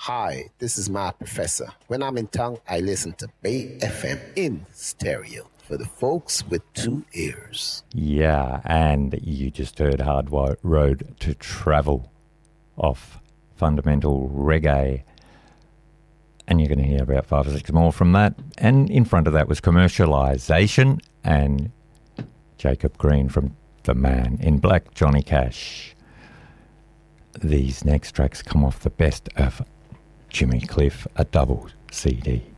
Hi, this is my professor. When I'm in town, I listen to Bay FM in stereo for the folks with two ears. Yeah, and you just heard Hard Road to Travel off Fundamental Reggae. And you're going to hear about 5 or 6 more from that. And in front of that was Commercialisation and Jacob Green from The Man in Black, Johnny Cash. These next tracks come off the best of Jimmy Cliff, a double CD.